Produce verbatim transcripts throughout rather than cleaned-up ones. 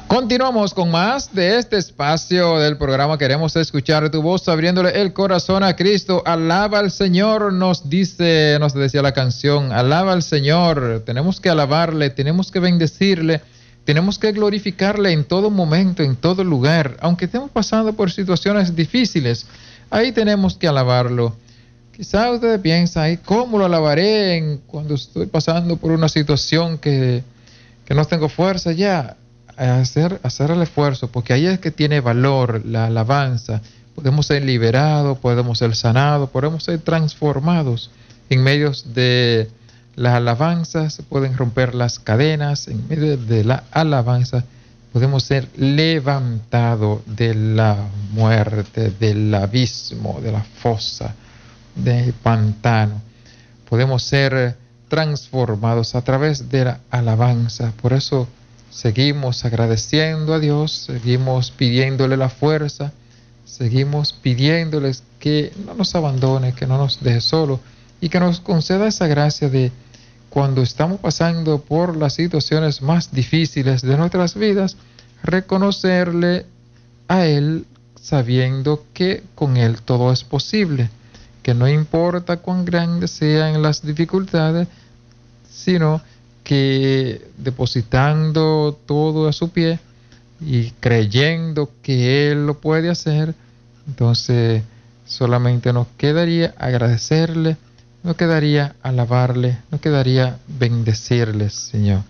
Continuamos con más de este espacio del programa. Queremos escuchar tu voz, abriéndole el corazón a Cristo. Alaba al Señor, nos dice, nos decía la canción. Alaba al Señor. Tenemos que alabarle, tenemos que bendecirle, tenemos que glorificarle en todo momento, en todo lugar. Aunque estemos pasando por situaciones difíciles, ahí tenemos que alabarlo. Quizá usted piensa, ¿y cómo lo alabaré en cuando estoy pasando por una situación que, que no tengo fuerza ya? Hacer, hacer el esfuerzo, porque ahí es que tiene valor la alabanza. Podemos ser liberados, podemos ser sanados, podemos ser transformados. En medio de la alabanza se pueden romper las cadenas. En medio de la alabanza podemos ser levantados de la muerte, del abismo, de la fosa, del pantano. Podemos ser transformados a través de la alabanza. Por eso seguimos agradeciendo a Dios, seguimos pidiéndole la fuerza, seguimos pidiéndoles que no nos abandone, que no nos deje solo y que nos conceda esa gracia de cuando estamos pasando por las situaciones más difíciles de nuestras vidas, reconocerle a Él sabiendo que con Él todo es posible, que no importa cuán grandes sean las dificultades, sino que depositando todo a su pie y creyendo que Él lo puede hacer, entonces solamente nos quedaría agradecerle, nos quedaría alabarle, nos quedaría bendecirle, Señor.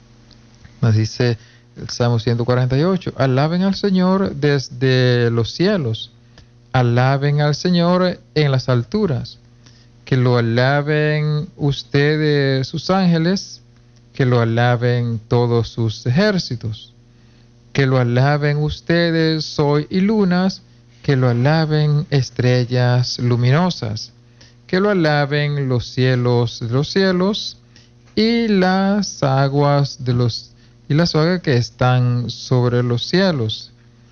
Nos dice el Salmo ciento cuarenta y ocho, alaben al Señor desde los cielos, alaben al Señor en las alturas, que lo alaben ustedes sus ángeles, que lo alaben todos sus ejércitos, que lo alaben ustedes sol y lunas, que lo alaben estrellas luminosas, que lo alaben los cielos de los cielos y las aguas de los y las aguas que están sobre los cielos,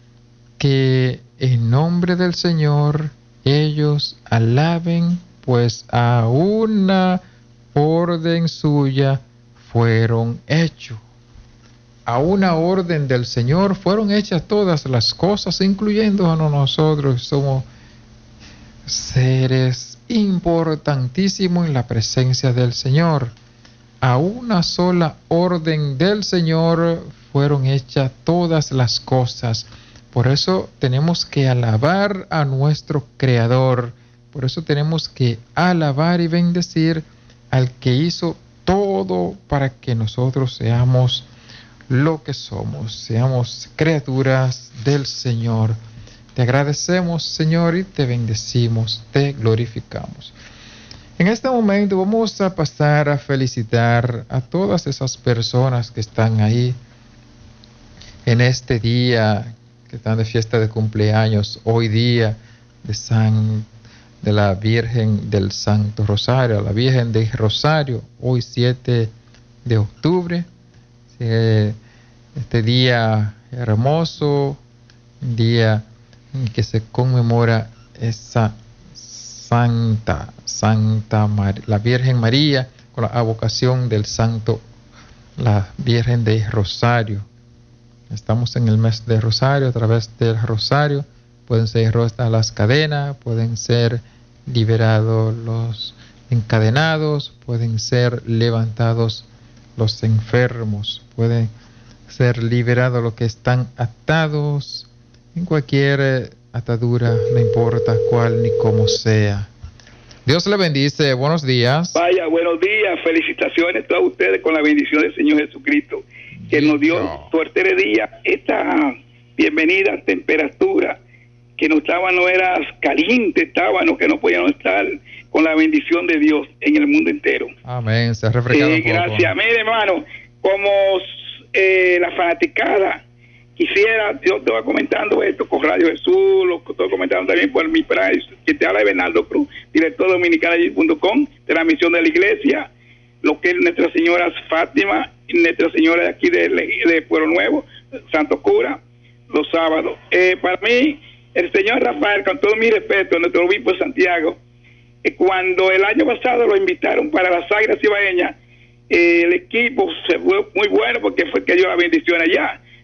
que en nombre del Señor ellos alaben, pues a una orden suya fueron hechos. A una orden del Señor fueron hechas todas las cosas, incluyendo a nosotros. Somos seres importantísimos en la presencia del Señor. A una sola orden del Señor fueron hechas todas las cosas. Por eso tenemos que alabar a nuestro Creador. Por eso tenemos que alabar y bendecir al que hizo todo para que nosotros seamos lo que somos, seamos criaturas del Señor. Te agradecemos, Señor, y te bendecimos, te glorificamos. En este momento vamos a pasar a felicitar a todas esas personas que están ahí en este día, que están de fiesta de cumpleaños, hoy día de San de la Virgen del Santo Rosario, la Virgen del Rosario, hoy siete de octubre, este día hermoso, un día en que se conmemora esa Santa, Santa Mar- la Virgen María, con la advocación del Santo, la Virgen del Rosario. Estamos en el mes de Rosario, a través del Rosario pueden ser rotas las cadenas, pueden ser liberados los encadenados, pueden ser levantados los enfermos, pueden ser liberados los que están atados en cualquier atadura, no importa cuál ni cómo sea. Dios le bendice, buenos días. Vaya, buenos días, felicitaciones a todos ustedes con la bendición del Señor Jesucristo, que Dicho. nos dio suerte de día, esta bienvenida temperatura, que no estaba, no era caliente, estaba, no, que no podíamos estar con la bendición de Dios en el mundo entero. Amén, se ha refrescado eh, un poco. Gracias, mire hermano, como eh, la fanaticada, quisiera, yo estaba comentando esto con Radio Jesús, lo estoy comentando también por mi price, que te habla de Bernardo Cruz, director de dominicana punto com, de la misión de la iglesia, lo que es Nuestra Señora Fátima, y Nuestra Señora de aquí de, de Pueblo Nuevo, Santo Cura, los sábados. Eh, para mí, el señor Rafael, con todo mi respeto, nuestro obispo de Santiago, eh, cuando el año pasado lo invitaron para las Águilas Cibaeñas, eh, el equipo se fue muy bueno porque fue que dio la bendición allá.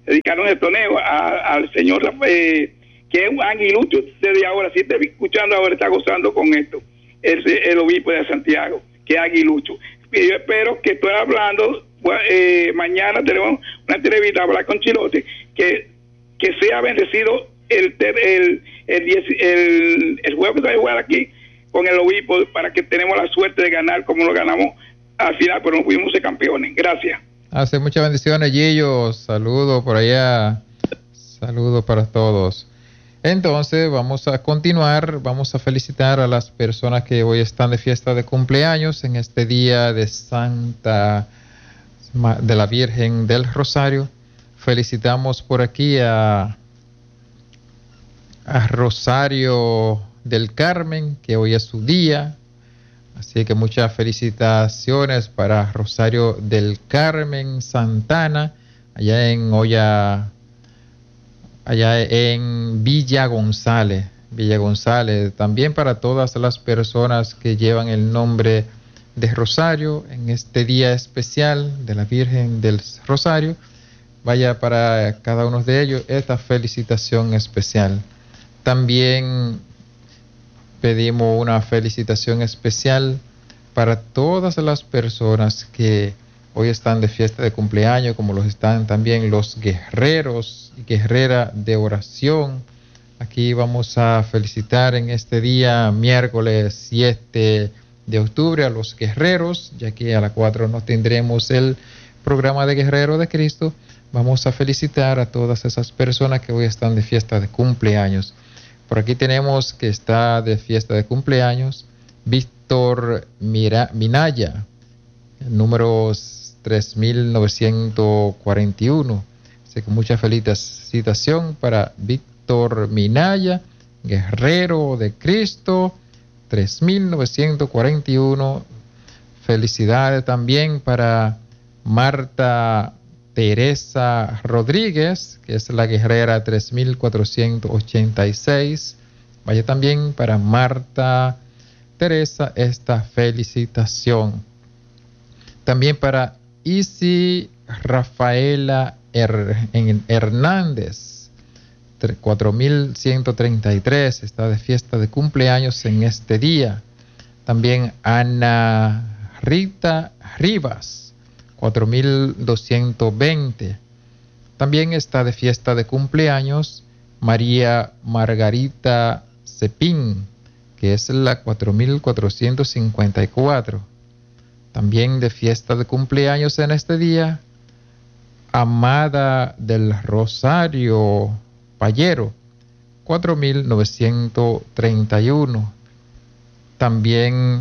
dedicaron el torneo a, al señor eh, que es un aguilucho desde ahora, si está escuchando ahora, está gozando con esto, el, el obispo de Santiago, que es aguilucho. Y yo espero que estoy hablando, eh, mañana tenemos una entrevista a hablar con Chilote, que, que sea bendecido el el el, el, el, el juego que se va a jugar aquí con el obispo, para que tenemos la suerte de ganar como lo ganamos al final, pero no fuimos ser campeones. Gracias. Hace muchas bendiciones, Gillo. Saludos por allá. Saludos para todos. Entonces vamos a continuar, vamos a felicitar a las personas que hoy están de fiesta de cumpleaños en este día de Santa, de la Virgen del Rosario. Felicitamos por aquí a, a Rosario del Carmen, que hoy es su día, así que muchas felicitaciones para Rosario del Carmen Santana, allá en Olla, allá en Villa González, Villa González, también para todas las personas que llevan el nombre de Rosario en este día especial de la Virgen del Rosario, vaya para cada uno de ellos esta felicitación especial. También pedimos una felicitación especial para todas las personas que hoy están de fiesta de cumpleaños, como los están también los guerreros y guerreras de oración. Aquí vamos a felicitar en este día, miércoles siete de octubre, a los guerreros, ya que a las cuatro no tendremos el programa de Guerrero de Cristo. Vamos a felicitar a todas esas personas que hoy están de fiesta de cumpleaños. Por aquí tenemos que está de fiesta de cumpleaños Víctor Mira, Minaya, número tres mil novecientos cuarenta y uno. Así que mucha felicitación para Víctor Minaya, Guerrero de Cristo, tres mil novecientos cuarenta y uno. Felicidades también para Marta Teresa Rodríguez, que es la guerrera tres mil cuatrocientos ochenta y seis. Vaya también para Marta Teresa esta felicitación. También para Isi Rafaela Her- Hernández, cuatro mil ciento treinta y tres, está de fiesta de cumpleaños en este día. También Ana Rita Rivas, cuatro mil doscientos veinte. También está de fiesta de cumpleaños María Margarita Cepín, que es la cuatro mil cuatrocientos cincuenta y cuatro. También de fiesta de cumpleaños en este día Amada del Rosario Payero, cuatro mil novecientos treinta y uno. También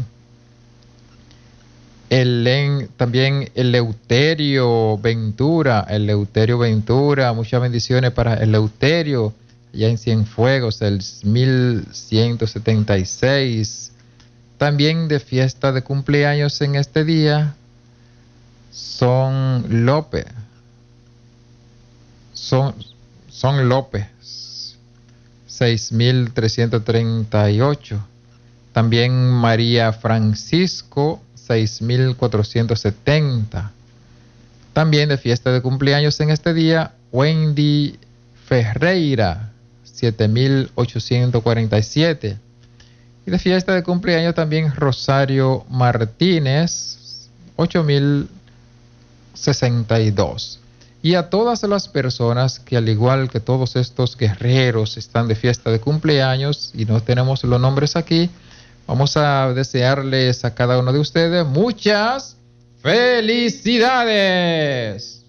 El, también Eleuterio Ventura, Eleuterio Ventura, muchas bendiciones para Eleuterio, ya en Cienfuegos, el mil ciento setenta y seis. También de fiesta de cumpleaños en este día, Son López, Son, Son López, seis mil trescientos treinta y ocho. También María Francisco, seis mil cuatrocientos setenta. También de fiesta de cumpleaños en este día, Wendy Ferreira, siete mil ochocientos cuarenta y siete. Y de fiesta de cumpleaños también Rosario Martínez, ocho mil sesenta y dos. Y a todas las personas que, al igual que todos estos guerreros, están de fiesta de cumpleaños y no tenemos los nombres aquí, vamos a desearles a cada uno de ustedes muchas felicidades.